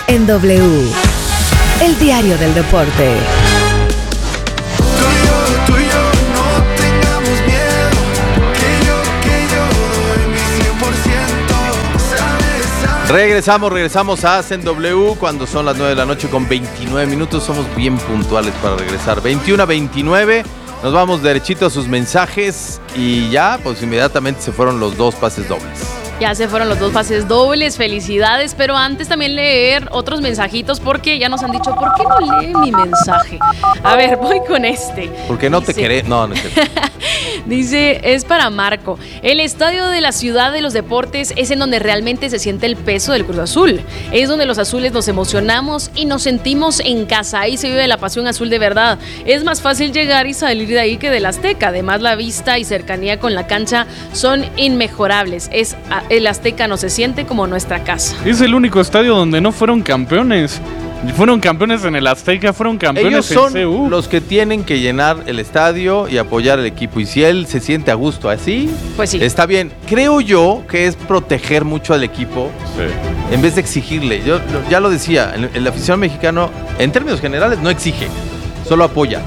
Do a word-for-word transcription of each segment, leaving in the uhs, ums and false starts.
en W, el diario del deporte. Regresamos, regresamos a Hacen W cuando son las nueve de la noche con veintinueve minutos. Somos bien puntuales para regresar. veintiuno a veintinueve, nos vamos derechito a sus mensajes y ya, pues inmediatamente se fueron los dos pases dobles. Ya se fueron los dos pases dobles, felicidades, pero antes también leer otros mensajitos porque ya nos han dicho, ¿por qué no lee mi mensaje? A ver, voy con este. Porque no Dice, te querés, no, no es cierto. Dice, es para Marco. El estadio de la Ciudad de los Deportes es en donde realmente se siente el peso del Cruz Azul. Es donde los azules nos emocionamos y nos sentimos en casa. Ahí se vive la pasión azul de verdad. Es más fácil llegar y salir de ahí que del Azteca. Además, la vista y cercanía con la cancha son inmejorables. Es el Azteca no se siente como nuestra casa. Es el único estadio donde no fueron campeones. Fueron campeones en el Azteca, fueron campeones Ellos en son C U. los que tienen que llenar el estadio y apoyar al equipo. Y si él se siente a gusto así, pues sí, está bien. Creo yo que es proteger mucho al equipo, sí, en vez de exigirle. Yo ya lo decía, el, el aficionado mexicano, en términos generales, no exige, solo apoya.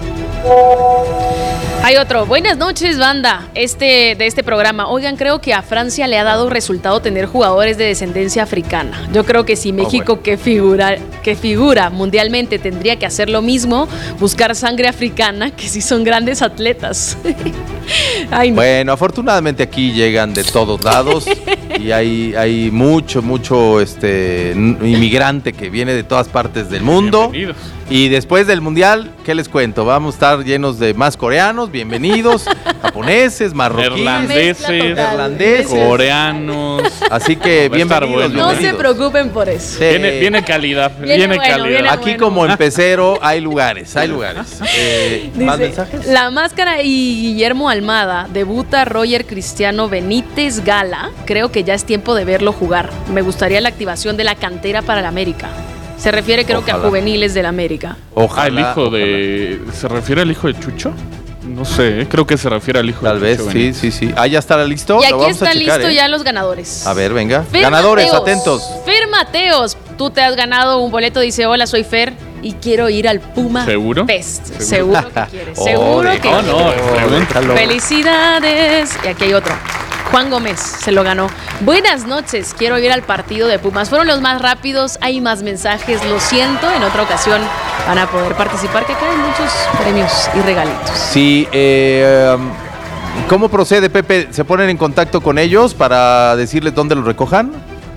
Hay otro. Buenas noches, banda este, de este programa. Oigan, creo que a Francia le ha dado resultado tener jugadores de descendencia africana. Yo creo que si México, oh, bueno. que, figura, que figura mundialmente, tendría que hacer lo mismo, buscar sangre africana, que sí son grandes atletas. Ay, no. Bueno, afortunadamente aquí llegan de todos lados y hay, hay mucho, mucho este, inmigrante que viene de todas partes del mundo. Bienvenidos. Y después del Mundial, ¿qué les cuento? Vamos a estar llenos de más coreanos, bienvenidos, japoneses, marroquíes, irlandeses, irlandeses, coreanos. Así que Va bienvenidos, bueno. No bienvenidos. se preocupen por eso. Sí. Viene, viene calidad, Viene viene, bueno, calidad. viene Aquí bueno. como en Pecero hay lugares, hay lugares. Eh, ¿Más Dice, mensajes? La Máscara y Guillermo Almada. Debuta Roger Cristiano Benítez Gala. Creo que ya es tiempo de verlo jugar. Me gustaría la activación de la cantera para el América. Se refiere creo Ojalá. que a juveniles del América. Ojalá, Ah, el hijo ojalá. de... ¿Se refiere al hijo de Chucho? No sé, creo que se refiere al hijo Tal de vez, Chucho sí, Benítez. sí, sí. Ah, ya estará listo. Y Lo aquí vamos a están checar, listos ¿eh? ya los ganadores. A ver, venga. Fer Ganadores, Mateos. atentos. Fer Mateos, tú te has ganado un boleto. Dice, hola, soy Fer y quiero ir al Puma ¿Seguro? Fest. ¿Seguro? Seguro que quieres. Oh, Seguro que déjalo, No, no, quieres. déjalo. Felicidades. Y aquí hay otro. Juan Gómez se lo ganó. Buenas noches, quiero ir al partido de Pumas. Fueron los más rápidos, hay más mensajes, lo siento. En otra ocasión van a poder participar, que caen muchos premios y regalitos. Sí, eh, ¿cómo procede, Pepe? ¿Se ponen en contacto con ellos para decirles dónde los recojan?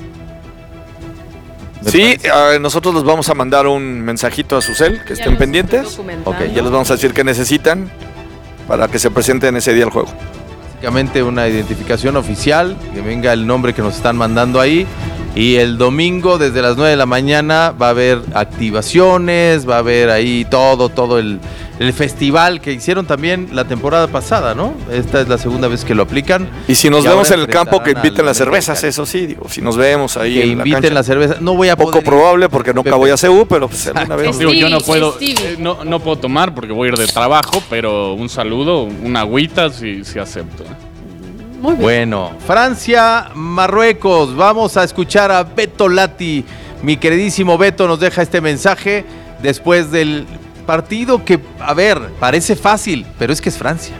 Sí, uh, nosotros les vamos a mandar un mensajito a su cel, que Ya estén los pendientes. estoy documentando. Ok, Ya les vamos a decir qué necesitan para que se presenten ese día al juego. Básicamente una identificación oficial, que venga el nombre que nos están mandando ahí. Y el domingo desde las nueve de la mañana va a haber activaciones, va a haber ahí todo, todo el, el festival que hicieron también la temporada pasada, ¿no? Esta es la segunda vez que lo aplican. Y si nos Y vemos ahora en el campo, que enfrentarán inviten al las cervezas, América. eso sí, digo, si nos vemos ahí Que en la inviten cancha. la cerveza. No voy a Poco poder ir. probable porque nunca Pepe. voy a C U, pero pues alguna vez. Stevie, Digo, yo no puedo, Stevie. eh, no, no puedo tomar porque voy a ir de trabajo, pero un saludo, una agüita si, si acepto. ¿eh? Muy bien. Bueno, Francia, Marruecos. Vamos a escuchar a Beto Lati. Mi queridísimo Beto nos deja este mensaje después del partido que, a ver, parece fácil, pero es que es Francia.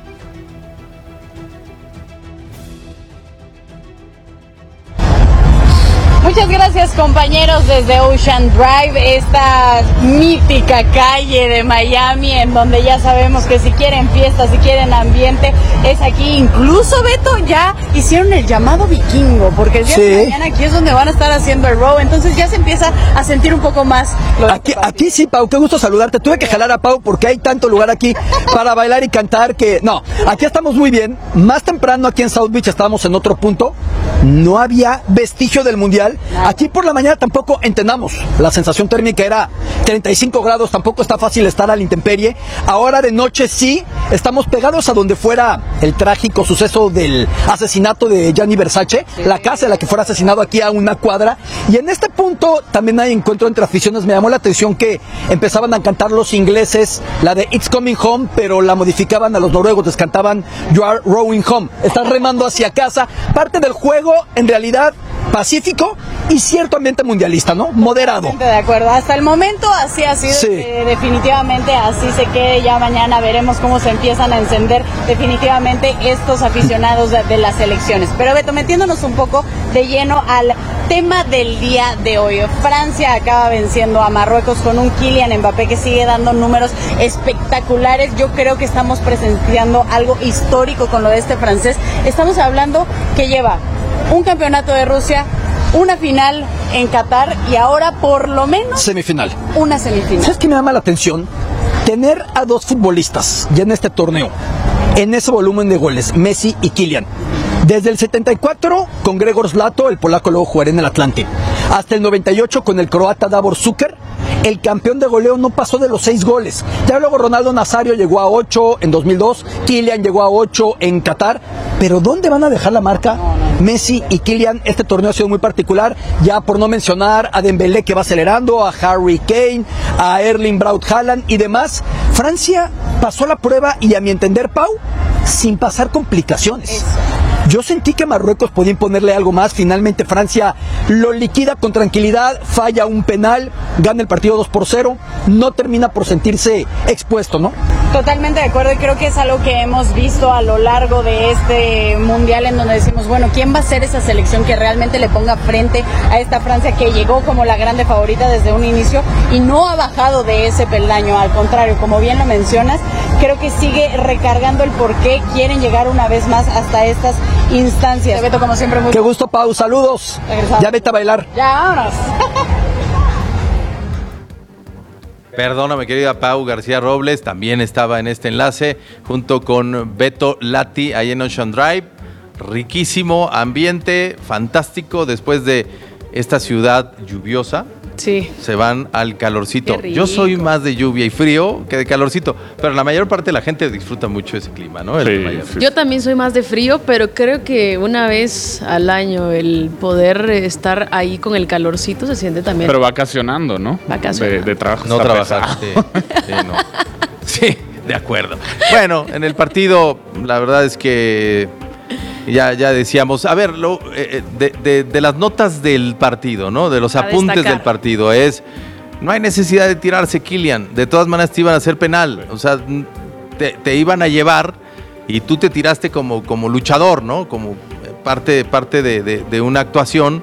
Muchas gracias, compañeros, desde Ocean Drive, esta mítica calle de Miami, en donde ya sabemos que si quieren fiesta, si quieren ambiente, es aquí. Incluso, Beto, ya hicieron el llamado vikingo, porque el día Sí. de mañana aquí es donde van a estar haciendo el row, entonces ya se empieza a sentir un poco más. lo de Aquí, este partido. aquí sí, Pau, qué gusto saludarte. Tuve que jalar a Pau porque hay tanto lugar aquí para bailar y cantar que... No, aquí estamos muy bien. Más temprano aquí en South Beach estábamos en otro punto. No había vestigio del Mundial. Aquí por la mañana tampoco entendamos. La sensación térmica era treinta y cinco grados, tampoco está fácil estar a la intemperie. Ahora de noche sí, estamos pegados a donde fuera el trágico suceso del asesinato de Gianni Versace, la casa en la que fuera asesinado aquí a una cuadra. Y en este punto también hay encuentro entre aficiones. Me llamó la atención que empezaban a cantar los ingleses la de It's Coming Home, pero la modificaban a los noruegos, les cantaban You Are Rowing Home. Estás remando hacia casa. Parte del juego, en realidad, pacífico y cierto ambiente mundialista, ¿no? Moderado. Totalmente de acuerdo. Hasta el momento así ha sido. Sí. Eh, definitivamente así se quede. Ya mañana veremos cómo se empiezan a encender definitivamente estos aficionados de, de las elecciones. Pero Beto, metiéndonos un poco de lleno al tema del día de hoy. Francia acaba venciendo a Marruecos con un Kylian Mbappé que sigue dando números espectaculares. Yo creo que estamos presenciando algo histórico con lo de este francés. Estamos hablando que lleva un campeonato de Rusia, una final en Qatar y ahora por lo menos Semifinal. una semifinal. ¿Sabes qué me llama la atención? Tener a dos futbolistas ya en este torneo, en ese volumen de goles, Messi y Kylian. Desde el setenta y cuatro con Gregor Zlato, el polaco luego jugaría en el Atlante, hasta el noventa y ocho con el croata Davor Šuker, el campeón de goleo no pasó de los seis goles. Ya luego Ronaldo Nazario llegó a ocho en dos mil dos, Kylian llegó a ocho en Qatar, pero ¿dónde van a dejar la marca Messi y Kylian? Este torneo ha sido muy particular, ya por no mencionar a Dembélé que va acelerando, a Harry Kane, a Erling Braut Haaland y demás. Francia pasó la prueba y, a mi entender, Pau, sin pasar complicaciones. Eso. Yo sentí que Marruecos podía imponerle algo más. Finalmente Francia lo liquida con tranquilidad, falla un penal, gana el partido dos por cero, no termina por sentirse expuesto, ¿no? Totalmente de acuerdo, y creo que es algo que hemos visto a lo largo de este mundial, en donde decimos, bueno, ¿quién va a ser esa selección que realmente le ponga frente a esta Francia que llegó como la grande favorita desde un inicio y no ha bajado de ese peldaño? Al contrario, como bien lo mencionas, creo que sigue recargando el por qué quieren llegar una vez más hasta estas instancias. Beto, como siempre, muy... Qué gusto, Pau, saludos. Regresamos. Ya vete a bailar. Ya, vámonos. Perdóname, querida Pau García Robles, también estaba en este enlace junto con Beto Lati ahí en Ocean Drive. Riquísimo ambiente, fantástico después de esta ciudad lluviosa. Sí. Se van al calorcito. Qué rico. Yo soy más de lluvia y frío que de calorcito, pero la mayor parte de la gente disfruta mucho ese clima, ¿no? El Sí, de Miami. sí. Yo también soy más de frío, pero creo que una vez al año el poder estar ahí con el calorcito se siente también. Pero vacacionando, ¿no? Vacacionando. De, de trabajo. No está trabajar. pesado. Sí, sí, no. Sí, de acuerdo. Bueno, en el partido, la verdad es que ya, ya decíamos, a ver, lo, eh, de, de, de las notas del partido, ¿no? De los A apuntes destacar. del partido es, no hay necesidad de tirarse, Kylian. De todas maneras te iban a hacer penal. O sea, te, te iban a llevar y tú te tiraste como, como luchador, ¿no? Como parte, parte de, de, de una actuación.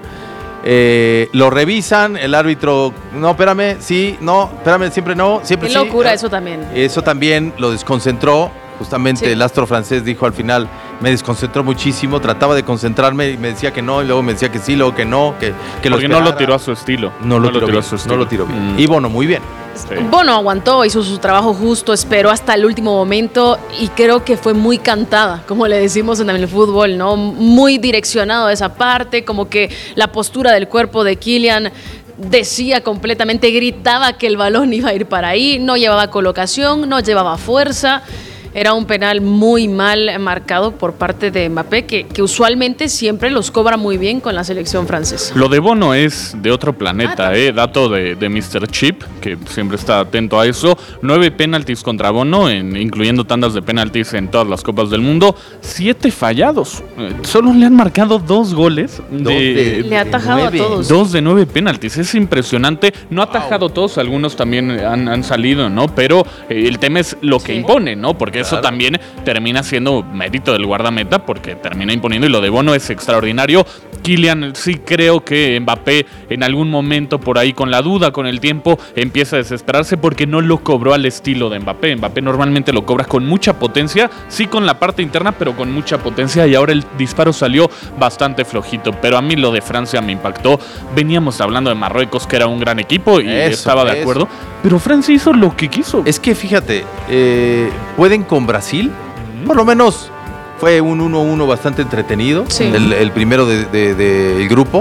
Eh, lo revisan, el árbitro, no, espérame, sí, no, espérame, siempre no, siempre Qué sí. locura eso también. Eso también lo desconcentró. Justamente Sí. el astro francés dijo al final, me desconcentró muchísimo, trataba de concentrarme y me decía que no, y luego me decía que sí, luego que no, que, que lo Porque no lo esperara. tiró a su estilo. No lo, tiró, bien, a su estilo. no lo tiró bien. Mm. Y Bono, muy bien. Sí. Bono aguantó, hizo su trabajo justo, esperó hasta el último momento y creo que fue muy cantada, como le decimos en el fútbol, ¿no? Muy direccionado a esa parte, como que la postura del cuerpo de Kylian decía completamente, gritaba que el balón iba a ir para ahí, no llevaba colocación, no llevaba fuerza. Era un penal muy mal marcado por parte de Mbappé, que, que usualmente siempre los cobra muy bien con la selección francesa. Lo de Bono es de otro planeta, Ah, eh. Dato de, de mister Chip, que siempre está atento a eso. Nueve penaltis contra Bono, en, incluyendo tandas de penaltis en todas las copas del mundo. Siete fallados. Eh, Solo le han marcado dos goles. Dos de, de- Le ha atajado nueve. a todos. Dos de nueve penaltis, es impresionante. No ha atajado todos, algunos también han, han salido, ¿no? Pero eh, el tema es lo que Sí. impone, ¿no? Porque eso Claro. también termina siendo mérito del guardameta, porque termina imponiendo, y lo de Bono es extraordinario. Kylian, sí creo que Mbappé en algún momento por ahí con la duda, con el tiempo, empieza a desesperarse porque no lo cobró al estilo de Mbappé. Mbappé normalmente lo cobra con mucha potencia, sí con la parte interna, pero con mucha potencia, y ahora el disparo salió bastante flojito. Pero a mí lo de Francia me impactó. Veníamos hablando de Marruecos, que era un gran equipo, y Eso, estaba de eso. acuerdo, pero Francia hizo lo que quiso. Es que fíjate, eh, pueden con Brasil, por lo menos fue un uno uno bastante entretenido, Sí. el, el primero del de, de, del grupo.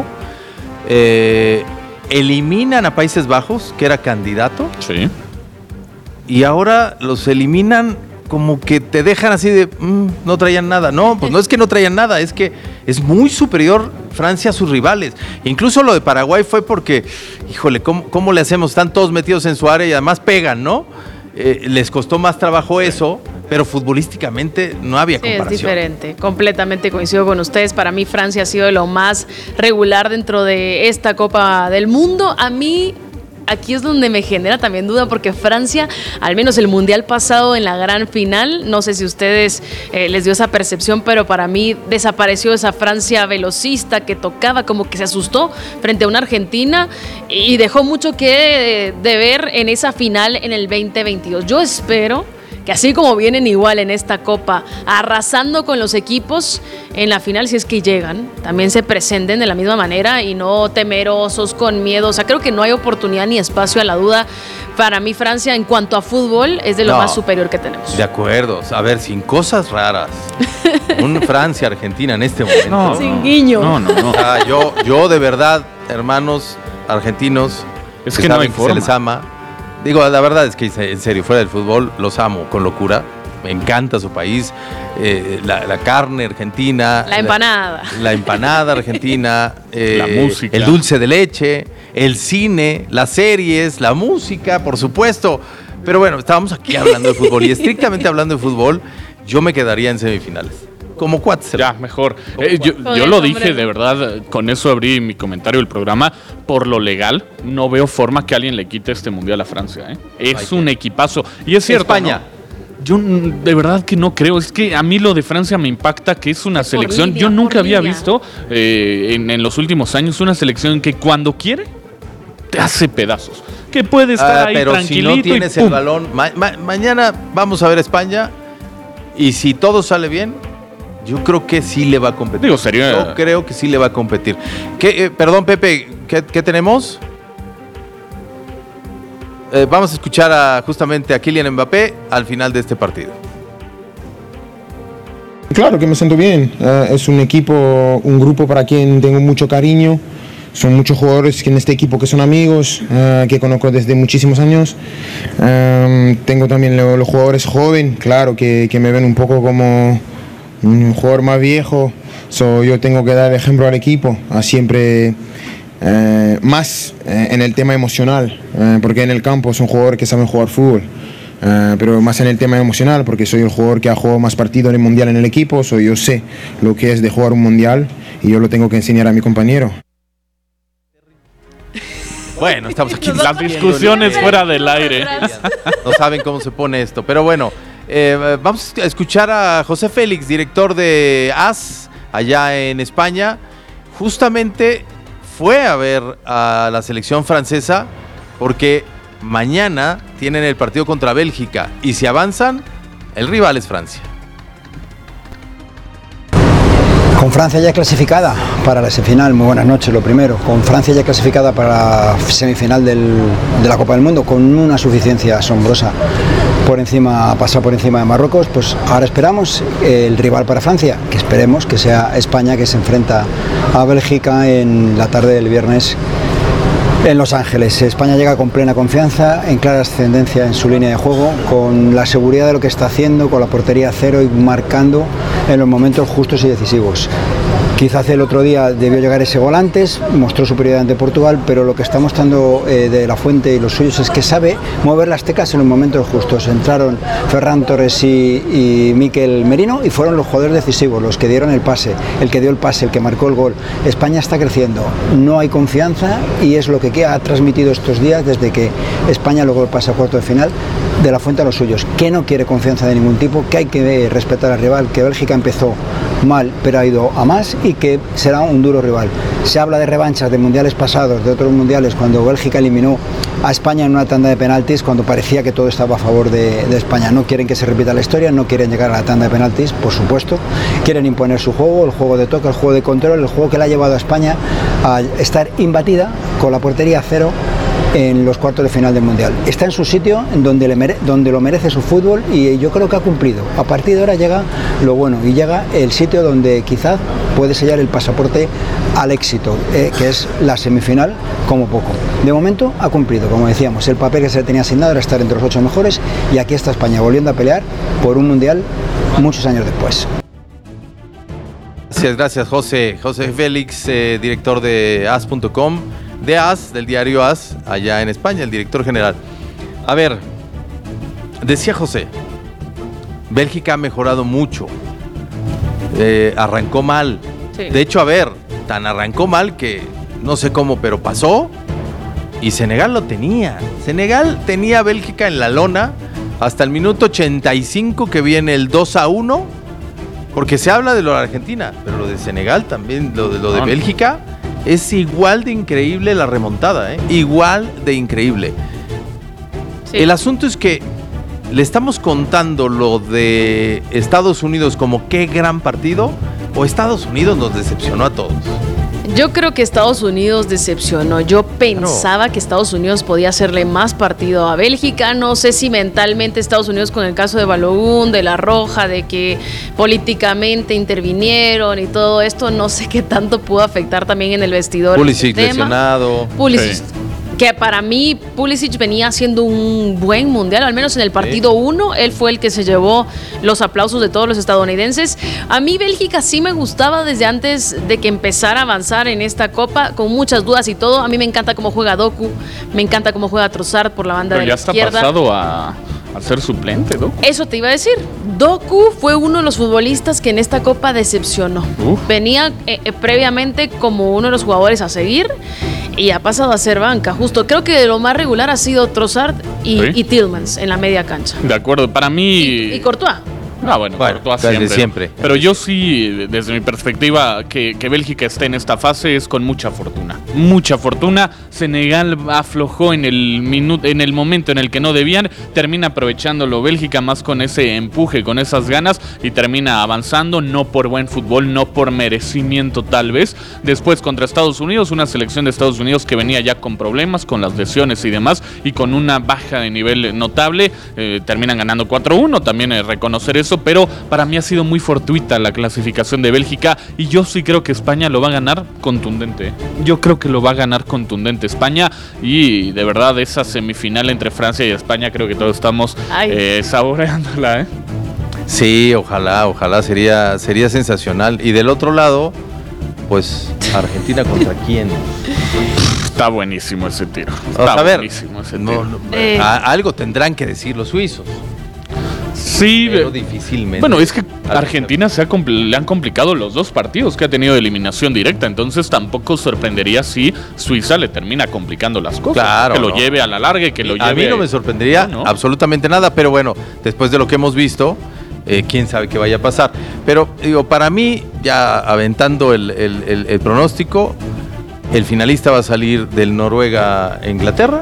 Eh, eliminan a Países Bajos, que era candidato, Sí. y ahora los eliminan como que te dejan así de, "Mm, no traían nada". No, pues no es que no traían nada, es que es muy superior Francia a sus rivales. Incluso lo de Paraguay fue porque, híjole, ¿cómo, cómo le hacemos? Están todos metidos en su área y además pegan, ¿no? Eh, les costó más trabajo eso, pero futbolísticamente no había Sí, comparación. es diferente, completamente coincido con ustedes. Para mí Francia ha sido de lo más regular dentro de esta Copa del Mundo. A mí aquí es donde me genera también duda, porque Francia, al menos el Mundial pasado en la gran final, no sé si a ustedes eh, les dio esa percepción, pero para mí desapareció esa Francia velocista que tocaba, como que se asustó frente a una Argentina y dejó mucho que de ver en esa final en el veinte veintidós. Yo espero que así como vienen igual en esta Copa, arrasando con los equipos en la final, si es que llegan, también se presenten de la misma manera y no temerosos, con miedo. O sea, creo que no hay oportunidad ni espacio a la duda. Para mí Francia, en cuanto a fútbol, es de lo No, más superior que tenemos. De acuerdo. A ver, sin cosas raras. Un Francia-Argentina en este momento. No, Sin guiño. No, no, no. Ah, yo, yo de verdad, hermanos argentinos, Es que no hay saben que forma. se les ama. Digo, la verdad es que en serio, fuera del fútbol, los amo con locura. Me encanta su país, eh, la, la carne argentina. La empanada. La, la empanada argentina. eh, La música. El dulce de leche, el cine, las series, la música, por supuesto. Pero bueno, estábamos aquí hablando de fútbol y estrictamente hablando de fútbol, yo me quedaría en semifinales. Como cuates. Ya, mejor. Eh, yo Con yo el lo nombre. dije, de verdad, con eso abrí mi comentario del programa. Por lo legal, no veo forma que alguien le quite este mundial a Francia. ¿eh? Es Ay, un qué- equipazo. Y es cierto. España. ¿no? Yo mm, de verdad que no creo. Es que a mí lo de Francia me impacta, que es una Por selección. línea, Yo nunca por había línea. visto eh, en, en los últimos años una selección que cuando quiere te hace pedazos. Que puede estar Ah, ahí pero si tranquilito no tienes y el ¡pum! balón, ma- ma- mañana vamos a ver España y si todo sale bien, yo creo que sí le va a competir. Digo, sería- Yo creo que sí le va a competir. ¿Qué, eh, perdón, Pepe, ¿qué, qué tenemos? Eh, vamos a escuchar a, justamente a Kylian Mbappé al final de este partido. Claro que me siento bien. Eh, es un equipo, un grupo para quien tengo mucho cariño. Son muchos jugadores que en este equipo que son amigos, eh, que conozco desde muchísimos años. Eh, tengo también lo- los jugadores jóvenes, claro, que, que me ven un poco como un jugador más viejo. So, yo tengo que dar ejemplo al equipo, a siempre eh, más eh, en el tema emocional, eh, porque en el campo son jugadores que saben jugar fútbol. Uh, pero más en el tema emocional, porque soy el jugador que ha jugado más partidos en el mundial en el equipo, so yo sé lo que es de jugar un mundial y yo lo tengo que enseñar a mi compañero. Bueno, estamos aquí. Las discusiones fuera del aire. No saben cómo se pone esto. Pero bueno, eh, vamos a escuchar a José Félix, director de A S allá en España. Justamente fue a ver a la selección francesa porque mañana tienen el partido contra Bélgica y si avanzan, el rival es Francia. Con Francia ya clasificada para la semifinal, muy buenas noches, lo primero. Con Francia ya clasificada para la semifinal del, de la Copa del Mundo, con una suficiencia asombrosa por encima, pasar por encima de Marruecos, pues ahora esperamos el rival para Francia, que esperemos que sea España, que se enfrenta a Bélgica en la tarde del viernes en Los Ángeles. España llega con plena confianza, en clara ascendencia en su línea de juego, con la seguridad de lo que está haciendo, con la portería a cero y marcando en los momentos justos y decisivos. Quizás el otro día debió llegar ese gol antes, mostró superioridad ante Portugal, pero lo que está mostrando eh, de la Fuente y los suyos es que sabe mover las teclas en los momentos justos. Entraron Ferran Torres y, y Mikel Merino y fueron los jugadores decisivos, los que dieron el pase, el que dio el pase, el que marcó el gol. España está creciendo, no hay confianza y es lo que ha transmitido estos días desde que España logró el pase a cuarto de final, de la Fuente a los suyos, que no quiere confianza de ningún tipo, que hay que respetar al rival, que Bélgica empezó mal pero ha ido a más y que será un duro rival. Se habla de revanchas de mundiales pasados, de otros mundiales, cuando Bélgica eliminó a España en una tanda de penaltis, cuando parecía que todo estaba a favor de, de España. No quieren que se repita la historia, no quieren llegar a la tanda de penaltis, por supuesto, quieren imponer su juego, el juego de toque, el juego de control, el juego que le ha llevado a España a estar imbatida con la portería a cero en los cuartos de final del Mundial. Está en su sitio, en donde, le mere, donde lo merece su fútbol y yo creo que ha cumplido. A partir de ahora llega lo bueno y llega el sitio donde quizás puede sellar el pasaporte al éxito, eh, que es la semifinal como poco. De momento ha cumplido, como decíamos, el papel que se le tenía asignado era estar entre los ocho mejores y aquí está España volviendo a pelear por un Mundial muchos años después. Gracias, gracias José. José Félix, eh, director de as punto com, de A S, del diario A S, allá en España, el director general. A ver, decía José, Bélgica ha mejorado mucho. Eh, arrancó mal. Sí. De hecho, a ver, tan arrancó mal que no sé cómo, pero pasó. Y Senegal lo tenía. Senegal tenía a Bélgica en la lona hasta el minuto ochenta y cinco, que viene el dos a uno. Porque se habla de lo de Argentina, pero lo de Senegal también, lo de, lo de Bélgica, es igual de increíble la remontada, ¿eh? Igual de increíble. Sí. El asunto es que le estamos contando lo de Estados Unidos como qué gran partido, o Estados Unidos nos decepcionó a todos. Yo creo que Estados Unidos decepcionó. Yo pensaba no. que Estados Unidos podía hacerle más partido a Bélgica. No sé si mentalmente Estados Unidos, con el caso de Balogun, de La Roja, de que políticamente intervinieron y todo esto, no sé qué tanto pudo afectar también en el vestidor. Pulisic lesionado. Pulisic. Sí. Que para mí Pulisic venía haciendo un buen mundial, al menos en el partido uno, sí. Él fue el que se llevó los aplausos de todos los estadounidenses. A mí Bélgica sí me gustaba desde antes de que empezara a avanzar en esta copa, con muchas dudas y todo. A mí me encanta cómo juega Doku, me encanta cómo juega Trossard por la banda Pero de la izquierda. Ya está pasado a, a ser suplente, ¿no? Eso te iba a decir. Doku fue uno de los futbolistas que en esta copa decepcionó. Uf. Venía eh, eh, previamente como uno de los jugadores a seguir y ha pasado a ser banca. Justo, creo que lo más regular ha sido Trossard y, ¿Sí? y Tielemans en la media cancha. De acuerdo, para mí... Y, y Courtois. Ah, bueno, bueno Courtois siempre, siempre. Pero yo sí, desde mi perspectiva, que, que Bélgica esté en esta fase es con mucha fortuna. Mucha fortuna. Senegal aflojó en el minuto, en el momento en el que no debían. Termina aprovechándolo Bélgica más con ese empuje, con esas ganas, y termina avanzando, no por buen fútbol, no por merecimiento tal vez. Después contra Estados Unidos, una selección de Estados Unidos que venía ya con problemas, con las lesiones y demás, y con una baja de nivel notable. Eh, terminan ganando cuatro uno, también eh, reconocer eso. Pero para mí ha sido muy fortuita la clasificación de Bélgica, y yo sí creo que España lo va a ganar contundente. Yo creo que lo va a ganar contundente España, y de verdad esa semifinal entre Francia y España creo que todos estamos eh, saboreándola, ¿eh? Sí, ojalá, ojalá, sería, sería sensacional. Y del otro lado, pues Argentina contra quién. Está buenísimo ese tiro. Está a ver, buenísimo ese tiro. No, no, eh. a, algo tendrán que decir los suizos. Sí, pero difícilmente. Bueno, es que Argentina se ha compl- le han complicado los dos partidos que ha tenido de eliminación directa, entonces tampoco sorprendería si Suiza le termina complicando las cosas. Claro, que lo no. lleve a la larga y que lo a lleve. A mí no me sorprendería no, no. absolutamente nada, pero bueno, después de lo que hemos visto, eh, quién sabe qué vaya a pasar. Pero digo, para mí, ya aventando el, el, el, el pronóstico, el finalista va a salir del Noruega-Inglaterra.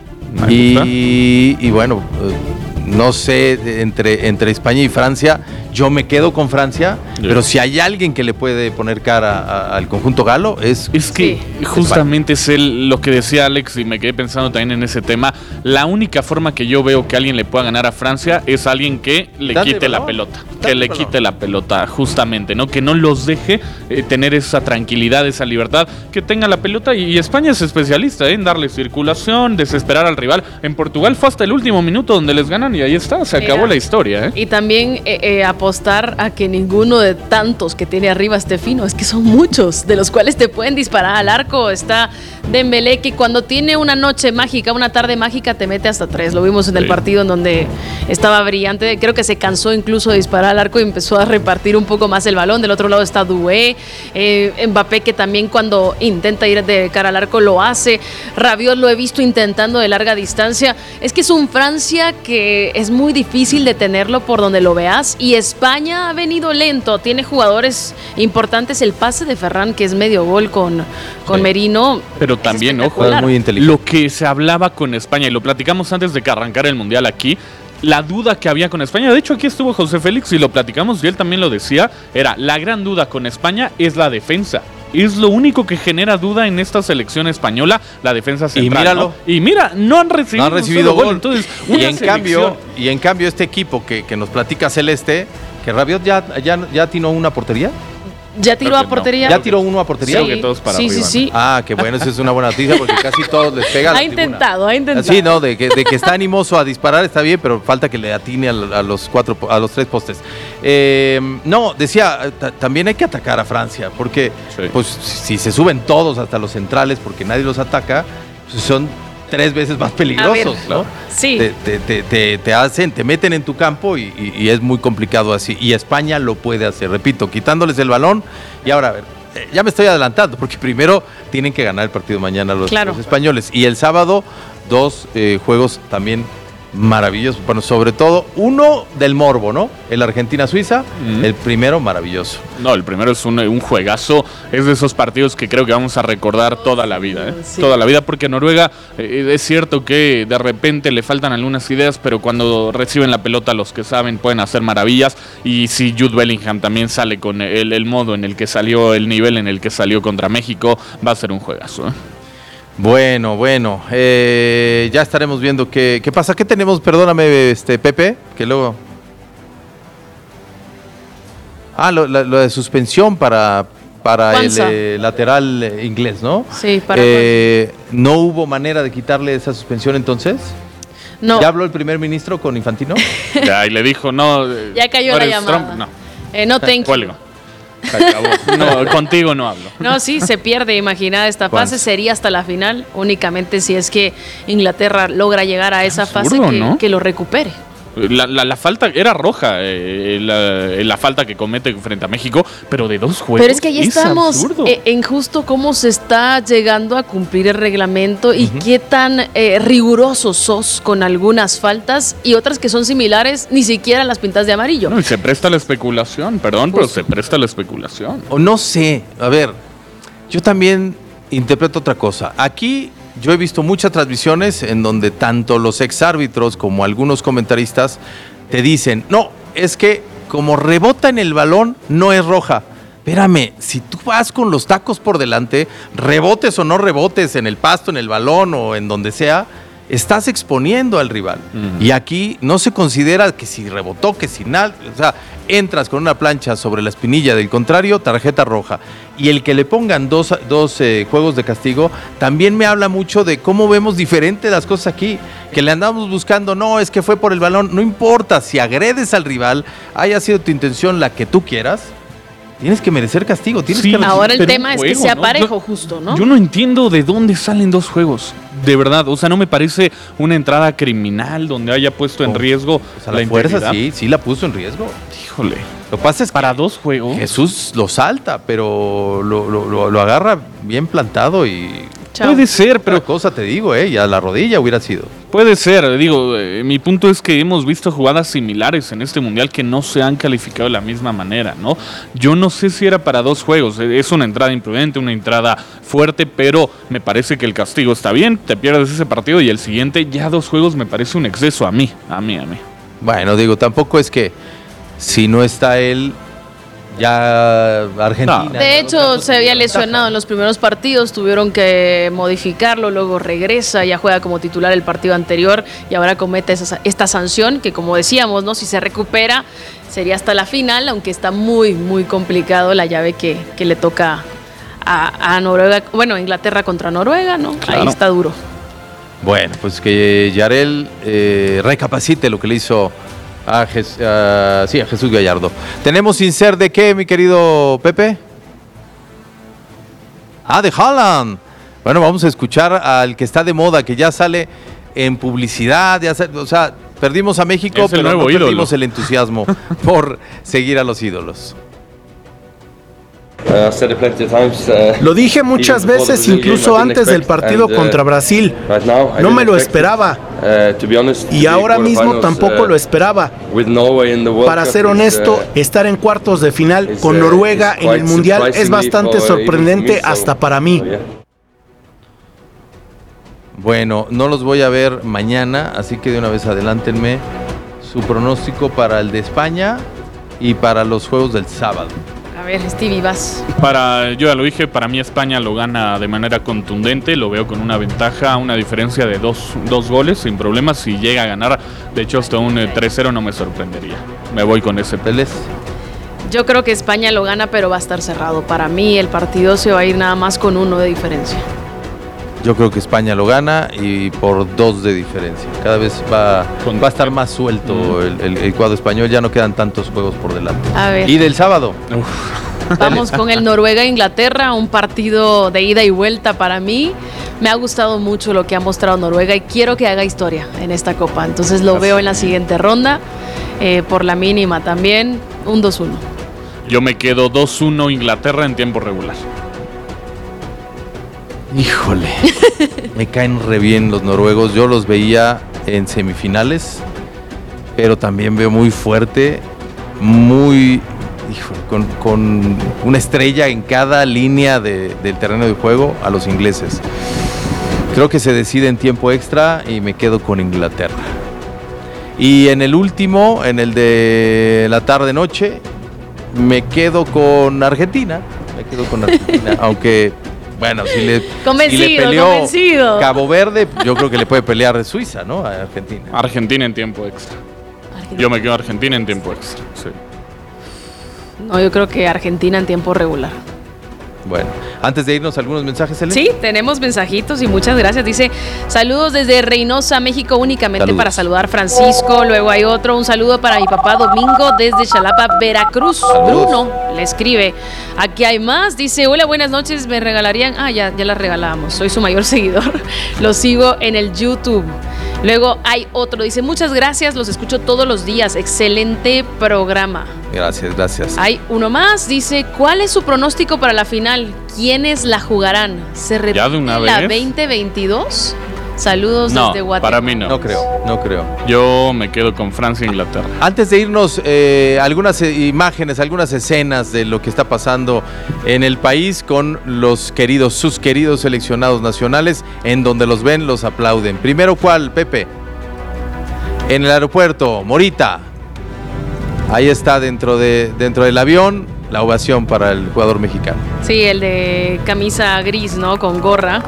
Y, y bueno, no sé, entre, entre España y Francia, yo me quedo con Francia, sí. Pero si hay alguien que le puede poner cara a, a, al conjunto galo, es... Es que sí. justamente es el, lo que decía Alex, y me quedé pensando también en ese tema. La única forma que yo veo que alguien le pueda ganar a Francia es alguien que le Dale quite balón. la pelota. Dale que le balón. quite la pelota, justamente, ¿no? Que no los deje eh, tener esa tranquilidad, esa libertad, que tenga la pelota. Y, y España es especialista, ¿eh? En darle circulación, desesperar al rival. En Portugal fue hasta el último minuto donde les ganan y ahí está, se Mira. acabó la historia, ¿eh? Y también eh, eh, apostar a que ninguno de tantos que tiene arriba esté fino, es que son muchos, de los cuales te pueden disparar al arco. Está Dembélé, que cuando tiene una noche mágica, una tarde mágica, te mete hasta tres. Lo vimos en sí. el partido en donde estaba brillante, creo que se cansó incluso de disparar al arco y empezó a repartir un poco más el balón. Del otro lado está Doué, eh, Mbappé, que también cuando intenta ir de cara al arco lo hace. Rabiot lo he visto intentando de larga distancia. Es que es un Francia que es muy difícil detenerlo por donde lo veas, y España ha venido lento, tiene jugadores importantes. El pase de Ferran, que es medio gol con, con sí. Merino, pero también, ojo, muy inteligente. Lo que se hablaba con España, y lo platicamos antes de que arrancara el Mundial aquí, la duda que había con España, de hecho aquí estuvo José Félix y lo platicamos y él también lo decía, era la gran duda con España es la defensa. Es lo único que genera duda en esta selección española, la defensa central. Y míralo. ¿no? Y mira, no han recibido, no han recibido gol. gol. Entonces, y, en cambio, y en cambio este equipo que, que nos platica Celeste, que Rabiot ya, ya, ya atinó una portería. ¿Ya tiró a portería? No. ¿Ya tiró uno a portería? Sí, que todos para sí, arriba, sí, sí. Ah, qué bueno, eso es una buena noticia porque casi todos les pega a la Ha intentado, tribuna. ha intentado. Sí, no, de que, de que está animoso a disparar está bien, pero falta que le atine a, a los cuatro, a los tres postes. Eh, no, decía, t- también hay que atacar a Francia, porque sí. pues si se suben todos hasta los centrales porque nadie los ataca, pues son tres veces más peligrosos, ver, ¿no? Sí. Te, te, te, te, te hacen, te meten en tu campo y, y, y es muy complicado así. Y España lo puede hacer, repito, quitándoles el balón. Y ahora, a ver, eh, ya me estoy adelantando, porque primero tienen que ganar el partido mañana los, claro. los españoles. Y el sábado, dos eh, juegos también maravillosos. Bueno, sobre todo, uno del morbo, ¿no? El Argentina-Suiza, mm. el primero maravilloso. No, el primero es un, un juegazo. Es de esos partidos que creo que vamos a recordar toda la vida, ¿eh? Sí. Toda la vida, porque Noruega, eh, es cierto que de repente le faltan algunas ideas, pero cuando reciben la pelota los que saben pueden hacer maravillas. Y si Jude Bellingham también sale con el, el modo en el que salió, el nivel en el que salió contra México, va a ser un juegazo, ¿eh? Bueno, bueno, eh, ya estaremos viendo qué, qué pasa. ¿Qué tenemos? Perdóname, este Pepe, que luego... Ah, lo, lo, lo de suspensión para, para el eh, lateral inglés, ¿no? Sí, para... Eh, ¿No hubo manera de quitarle esa suspensión entonces? No. ¿Ya habló el primer ministro con Infantino? Ya, y le dijo, no... Ya cayó no la llamada. Trump, no. Eh, no thank you. Cuelgo. No, contigo no hablo. No, sí, se pierde, imagina, esta fase sería hasta la final, únicamente si es que Inglaterra logra llegar a esa absurdo, fase que, ¿no? que lo recupere. La, la, la falta era roja, eh, la, la falta que comete frente a México, pero de dos juegos. Pero es que ahí es estamos eh, en justo cómo se está llegando a cumplir el reglamento y uh-huh. qué tan eh, rigurosos sos con algunas faltas y otras que son similares, ni siquiera las pintas de amarillo. No, y se presta la especulación, perdón, justo. pero se presta la especulación. O no sé, a ver, yo también interpreto otra cosa. Aquí... Yo he visto muchas transmisiones en donde tanto los exárbitros como algunos comentaristas te dicen, no, es que como rebota en el balón, no es roja. Espérame, si tú vas con los tacos por delante, rebotes o no rebotes en el pasto, en el balón o en donde sea, estás exponiendo al rival. Uh-huh. Y aquí no se considera que si rebotó, que si nada, o sea, entras con una plancha sobre la espinilla del contrario, tarjeta roja. Y el que le pongan dos, dos eh, juegos de castigo, también me habla mucho de cómo vemos diferente las cosas aquí. Que le andamos buscando, no, es que fue por el balón. No importa, si agredes al rival, haya sido tu intención la que tú quieras, tienes que merecer castigo. Tienes sí, que ahora el tema juego, es que sea ¿no? parejo, yo, justo, ¿no? Yo no entiendo de dónde salen dos juegos. De verdad, o sea, no me parece una entrada criminal donde haya puesto en riesgo o sea, la, la fuerza, integridad. sí, sí la puso en riesgo. Híjole. Lo que pasa es que para dos juegos Jesús lo salta, pero lo, lo, lo, lo agarra bien plantado y... Chao. Puede ser, pero... Otra cosa te digo, eh, ya la rodilla hubiera sido. Puede ser, digo, eh, mi punto es que hemos visto jugadas similares en este mundial que no se han calificado de la misma manera, ¿no? Yo no sé si era para dos juegos, es una entrada imprudente, una entrada fuerte, pero me parece que el castigo está bien, te pierdes ese partido y el siguiente, ya dos juegos me parece un exceso a mí, a mí, a mí. Bueno, digo, tampoco es que si no está él... Ya Argentina. No. De hecho, se había lesionado en los primeros partidos, tuvieron que modificarlo, luego regresa, ya juega como titular el partido anterior y ahora comete esa, esta sanción que, como decíamos, no, si se recupera sería hasta la final, aunque está muy, muy complicado la llave que, que le toca a, a Noruega, bueno, Inglaterra contra Noruega, ¿no? Claro. Ahí está duro. Bueno, pues que Yarel eh, recapacite lo que le hizo A, Jes, a, sí, a Jesús Gallardo. ¿Tenemos insert de qué, mi querido Pepe? Ah, de Haaland. Bueno, vamos a escuchar al que está de moda, que ya sale en publicidad, ya sale, o sea, perdimos a México, es pero no ídolo. perdimos el entusiasmo por seguir a los ídolos. Lo dije muchas veces, incluso antes del partido contra Brasil. No me lo esperaba. Y ahora mismo tampoco lo esperaba. Para ser honesto, estar en cuartos de final con Noruega en el Mundial es bastante sorprendente hasta para mí. Bueno, no los voy a ver mañana, así que de una vez adelántenme su pronóstico para el de España y para los juegos del sábado. A ver, Stevie, vas. Para, yo ya lo dije, para mí España lo gana de manera contundente, lo veo con una ventaja, una diferencia de dos, dos goles sin problemas. Si llega a ganar, de hecho hasta un eh, tres cero no me sorprendería. Me voy con ese Peles. Yo creo que España lo gana, pero va a estar cerrado. Para mí el partido se va a ir nada más con uno de diferencia. Yo creo que España lo gana y por dos de diferencia. Cada vez va, va a estar más suelto mm. el, el, el cuadro español, ya no quedan tantos juegos por delante. A ver. Y del sábado. Uf. Vamos con el Noruega-Inglaterra, un partido de ida y vuelta para mí. Me ha gustado mucho lo que ha mostrado Noruega y quiero que haga historia en esta Copa. Entonces lo veo en la siguiente ronda, eh, por la mínima también, un dos uno. Yo me quedo dos uno Inglaterra en tiempo regular. Híjole, me caen re bien los noruegos. Yo los veía en semifinales, pero también veo muy fuerte, muy... Híjole, con, con una estrella en cada línea de, del terreno de juego a los ingleses. Creo que se decide en tiempo extra y me quedo con Inglaterra. Y en el último, en el de la tarde-noche, me quedo con Argentina. Me quedo con Argentina, aunque, bueno, si le, convencido, si le peleó convencido. Cabo Verde, yo creo que le puede pelear Suiza, ¿no? A Argentina. Argentina en tiempo extra. Argentina. Yo me quedo Argentina en tiempo extra, sí. No, yo creo que Argentina en tiempo regular. Bueno, antes de irnos, ¿algunos mensajes, Elena? Sí, tenemos mensajitos y muchas gracias. Dice, saludos desde Reynosa, México, únicamente saludos. Para saludar Francisco. Luego hay otro, un saludo para mi papá Domingo desde Xalapa, Veracruz. Saludos. Bruno le escribe, aquí hay más. Dice, hola, buenas noches, me regalarían... Ah, ya, ya la regalamos, soy su mayor seguidor. Lo sigo en el YouTube. Luego hay otro, dice, muchas gracias, los escucho todos los días, excelente programa. Gracias, gracias. Hay uno más, dice, ¿cuál es su pronóstico para la final? ¿Quiénes la jugarán? ¿Se repite ¿Ya de una la vez? veinte veintidós? Saludos no, desde Guatemala. Para mí no. No creo, no creo. Yo me quedo con Francia e Inglaterra. Antes de irnos, eh, algunas imágenes, algunas escenas de lo que está pasando en el país con los queridos, sus queridos seleccionados nacionales, en donde los ven, los aplauden. Primero, ¿cuál, Pepe? En el aeropuerto, Morita. Ahí está dentro, de, dentro del avión, la ovación para el jugador mexicano. Sí, el de camisa gris, ¿no? Con gorra.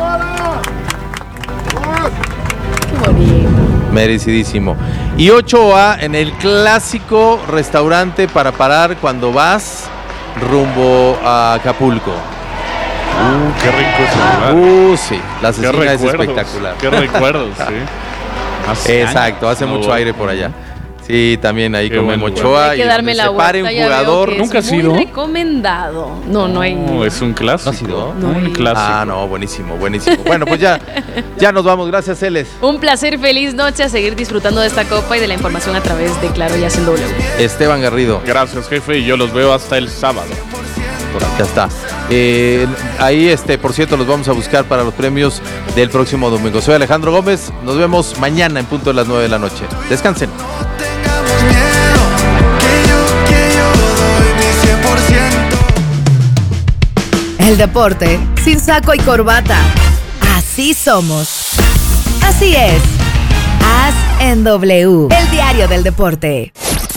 Merecidísimo. Y ocho A en el clásico restaurante para parar cuando vas rumbo a Acapulco. Uh, qué rico es. Uh, sí, la asesina es espectacular. Qué recuerdos, sí. Hace Exacto, hace años, mucho no, aire por allá. Sí, también ahí con Memo Ochoa. Hay que y darme la se pare un jugador. ¿Nunca ha sido? Muy recomendado. No, no hay. No, es un clásico. ¿No ha sido? No un hay. clásico. Ah, no, buenísimo, buenísimo. Bueno, pues ya, ya nos vamos. Gracias, Celes. Un placer, feliz noche, a seguir disfrutando de esta copa y de la información a través de Claro y Hacen W. Esteban Garrido. Gracias, jefe, y yo los veo hasta el sábado. Ya está. Eh, ahí, este, por cierto, los vamos a buscar para los premios del próximo domingo. Soy Alejandro Gómez. Nos vemos mañana en punto de las nueve de la noche. Descansen. El deporte sin saco y corbata. Así somos. Así es. Haz en W. El diario del deporte.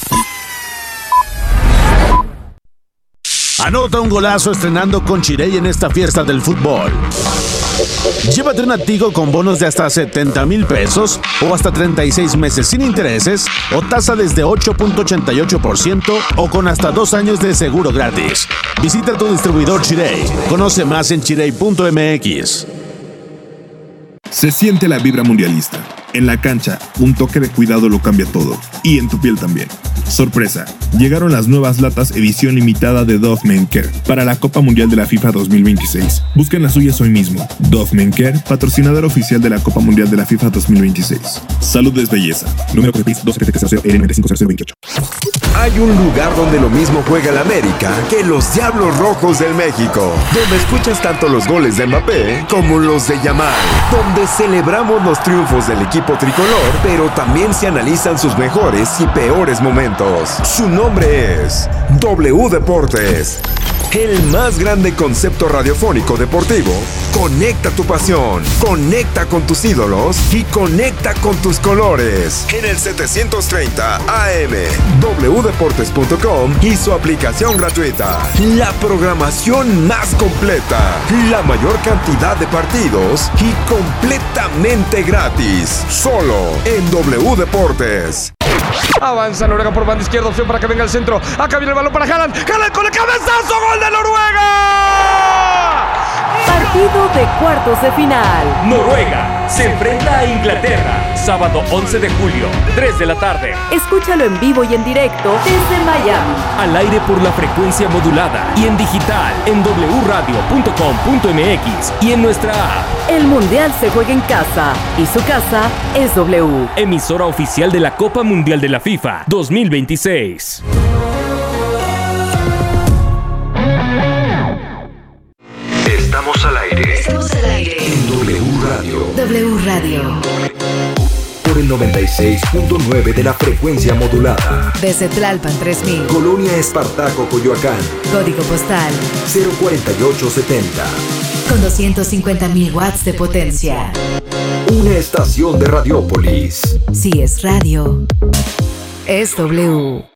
Anota un golazo estrenando con Chirey en esta fiesta del fútbol. Llévate una Tigo con bonos de hasta setenta mil pesos o hasta treinta y seis meses sin intereses o tasa desde ocho punto ochenta y ocho por ciento o con hasta dos años de seguro gratis. Visita tu distribuidor Chirey. Conoce más en chirey punto m x. Se siente la vibra mundialista. En la cancha, un toque de cuidado lo cambia todo. Y en tu piel también. Sorpresa, llegaron las nuevas latas edición limitada de Dove Men Care para la Copa Mundial de la FIFA dos mil veintiséis. Busquen las suyas hoy mismo. Dove Men Care, patrocinador oficial de la Copa Mundial de la FIFA dos mil veintiséis. Salud es belleza. Número C P I S dos siete cero L nueve cinco cero cero veintiocho. Hay un lugar donde lo mismo juega el América que los Diablos Rojos del México, donde escuchas tanto los goles de Mbappé como los de Yamal, donde celebramos los triunfos del equipo tricolor, pero también se analizan sus mejores y peores momentos. Su nombre es W Deportes, el más grande concepto radiofónico deportivo. Conecta tu pasión, conecta con tus ídolos y conecta con tus colores. En el setecientos treinta A M, w deportes punto com y su aplicación gratuita. La programación más completa, la mayor cantidad de partidos y completamente gratis. Solo en W Deportes. Avanza Noruega por banda izquierda, opción para que venga el centro. Acá viene el balón para Haaland. Haaland con el cabezazo, gol de Noruega. Partido de cuartos de final. Noruega se enfrenta a Inglaterra. Sábado once de julio, tres de la tarde. Escúchalo en vivo y en directo desde Miami. Al aire por la frecuencia modulada y en digital en doble u radio punto com punto m x y en nuestra app. El Mundial se juega en casa y su casa es W. Emisora oficial de la Copa Mundial de la FIFA dos mil veintiséis. Estamos al aire. Estamos al aire. En W Radio. W Radio. Por el noventa y seis punto nueve de la frecuencia modulada. Desde Tlalpan tres mil. Colonia Espartaco, Coyoacán. Código postal cero cuarenta y ocho setenta. Con doscientos cincuenta mil watts de potencia. Una estación de Radiópolis. Si es radio, es W.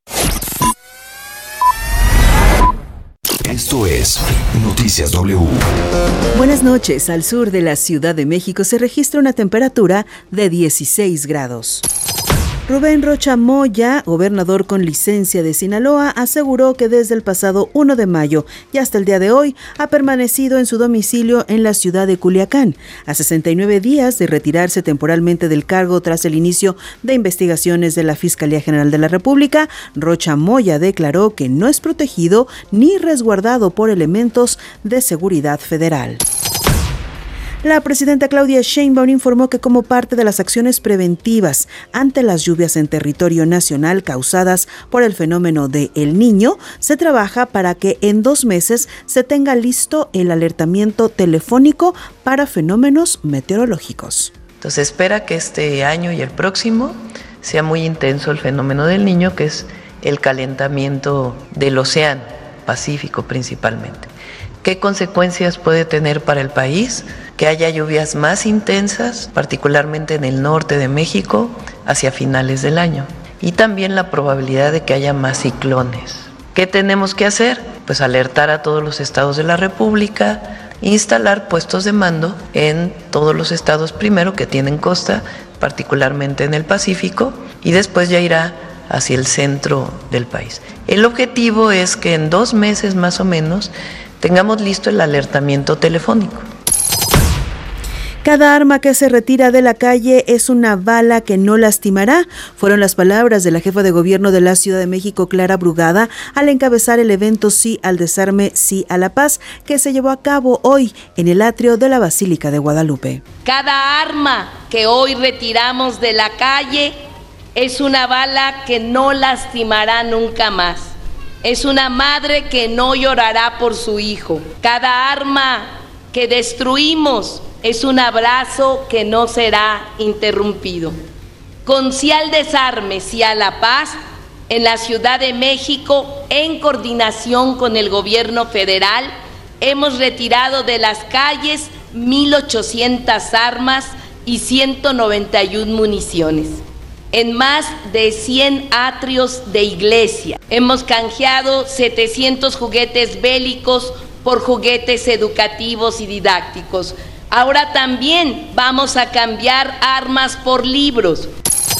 Esto es Noticias W. Buenas noches. Al sur de la Ciudad de México se registra una temperatura de dieciséis grados. Rubén Rocha Moya, gobernador con licencia de Sinaloa, aseguró que desde el pasado primero de mayo y hasta el día de hoy ha permanecido en su domicilio en la ciudad de Culiacán. A sesenta y nueve días de retirarse temporalmente del cargo tras el inicio de investigaciones de la Fiscalía General de la República, Rocha Moya declaró que no es protegido ni resguardado por elementos de seguridad federal. La presidenta Claudia Sheinbaum informó que como parte de las acciones preventivas ante las lluvias en territorio nacional causadas por el fenómeno de El Niño, se trabaja para que en dos meses se tenga listo el alertamiento telefónico para fenómenos meteorológicos. Entonces espera que este año y el próximo sea muy intenso el fenómeno del Niño, que es el calentamiento del océano Pacífico principalmente. ¿Qué consecuencias puede tener para el país? Que haya lluvias más intensas, particularmente en el norte de México, hacia finales del año. Y también la probabilidad de que haya más ciclones. ¿Qué tenemos que hacer? Pues alertar a todos los estados de la República, instalar puestos de mando en todos los estados primero que tienen costa, particularmente en el Pacífico, y después ya irá hacia el centro del país. El objetivo es que en dos meses más o menos tengamos listo el alertamiento telefónico. Cada arma que se retira de la calle es una bala que no lastimará, fueron las palabras de la jefa de gobierno de la Ciudad de México, Clara Brugada, al encabezar el evento Sí al Desarme, Sí a la Paz, que se llevó a cabo hoy en el atrio de la Basílica de Guadalupe. Cada arma que hoy retiramos de la calle es una bala que no lastimará nunca más. Es una madre que no llorará por su hijo. Cada arma que destruimos es un abrazo que no será interrumpido. Con Sí al Desarme, Sí a la Paz, en la Ciudad de México, en coordinación con el gobierno federal, hemos retirado de las calles mil ochocientas armas y ciento noventa y una municiones. En más de cien atrios de iglesia. Hemos canjeado setecientos juguetes bélicos por juguetes educativos y didácticos. Ahora también vamos a cambiar armas por libros.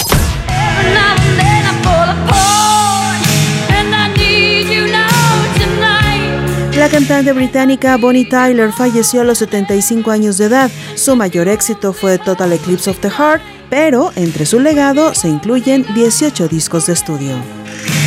La cantante británica Bonnie Tyler falleció a los setenta y cinco años de edad. Su mayor éxito fue Total Eclipse of the Heart, pero entre su legado se incluyen dieciocho discos de estudio.